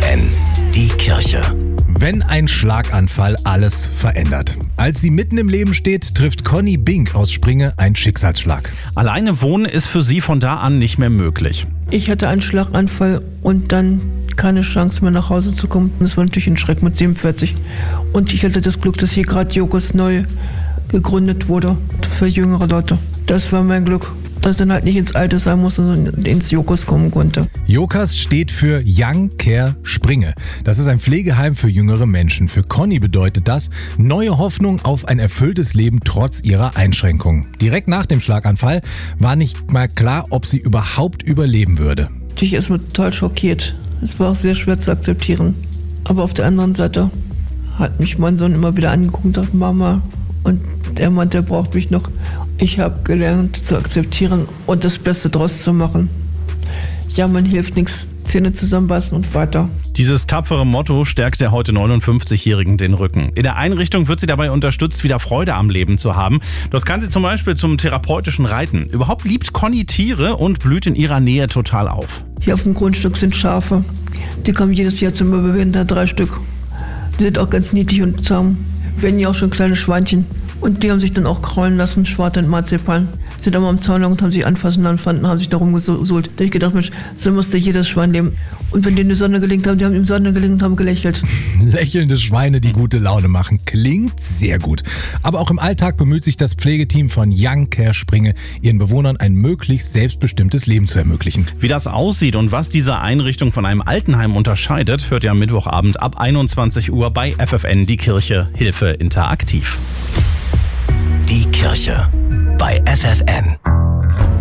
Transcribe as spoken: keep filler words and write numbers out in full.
N, die Kirche. Wenn ein Schlaganfall alles verändert. Als sie mitten im Leben steht, trifft Conny Bink aus Springe einen Schicksalsschlag. Alleine wohnen ist für sie von da an nicht mehr möglich. Ich hatte einen Schlaganfall und dann keine Chance mehr nach Hause zu kommen. Das war natürlich ein Schreck mit siebenundvierzig. Und ich hatte das Glück, dass hier gerade Jokos neu gegründet wurde für jüngere Leute. Das war mein Glück, dass ich dann halt nicht ins Altersheim musste, sondern ins Jokos kommen konnte. Jokas steht für Young Care Springe. Das ist ein Pflegeheim für jüngere Menschen. Für Conny bedeutet das neue Hoffnung auf ein erfülltes Leben trotz ihrer Einschränkungen. Direkt nach dem Schlaganfall war nicht mal klar, ob sie überhaupt überleben würde. Ich erstmal total schockiert. Es war auch sehr schwer zu akzeptieren. Aber auf der anderen Seite hat mich mein Sohn immer wieder angeguckt und gesagt, Mama, und der Mann, der braucht mich noch. Ich habe gelernt zu akzeptieren und das Beste draus zu machen. Ja, man hilft nichts. Zähne zusammenbeißen und weiter. Dieses tapfere Motto stärkt der heute neunundfünfzigjährigen den Rücken. In der Einrichtung wird sie dabei unterstützt, wieder Freude am Leben zu haben. Dort kann sie zum Beispiel zum therapeutischen Reiten. Überhaupt liebt Conny Tiere und blüht in ihrer Nähe total auf. Hier auf dem Grundstück sind Schafe. Die kommen jedes Jahr zum Überwinden, da drei Stück. Die sind auch ganz niedlich und zahm. Wir hatten ja auch schon kleine Schweinchen. Und die haben sich dann auch kraulen lassen, Schwarte und Marzipan. Sind aber am Zaun lang und haben sich anfassen lassen, fanden, haben sich da rumgesuhlt. Da habe ich gedacht, Mensch, so musste jedes Schwein leben. Und wenn die in die Sonne gelingt haben, die haben in die Sonne gelingt und haben gelächelt. Lächelnde Schweine, die gute Laune machen. Klingt sehr gut. Aber auch im Alltag bemüht sich das Pflegeteam von Young Care Springe, ihren Bewohnern ein möglichst selbstbestimmtes Leben zu ermöglichen. Wie das aussieht und was diese Einrichtung von einem Altenheim unterscheidet, hört ihr am Mittwochabend ab einundzwanzig Uhr bei F F N, die Kirche, Hilfe interaktiv. Die Kirche bei F F N.